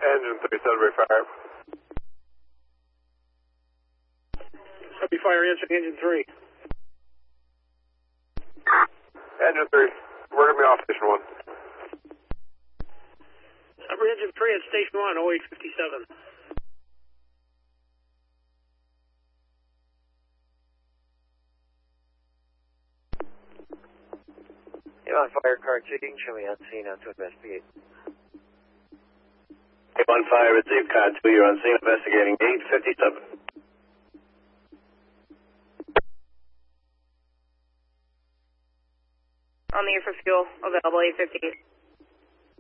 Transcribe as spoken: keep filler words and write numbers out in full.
Engine three, Sudbury Fire. Sudbury Fire answering engine three. Engine three, we're going to be off station one. Sudbury engine three at station one, oh eight fifty-seven. On fire car two, you can show me on scene on to investigate. On fire at Zip Car two, you're on scene investigating eight fifty-seven. On the air for fuel, available eight fifty-eight.